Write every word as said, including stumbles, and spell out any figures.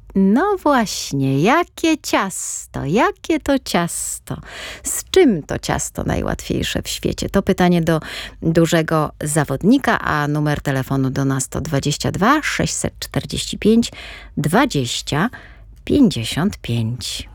No właśnie, jakie ciasto, jakie to ciasto? Z czym to ciasto najłatwiejsze w świecie? To pytanie do dużego zawodnika, a numer telefonu do nas to dwadzieścia dwa sześćset czterdzieści pięć dwadzieścia pięćdziesiąt pięć.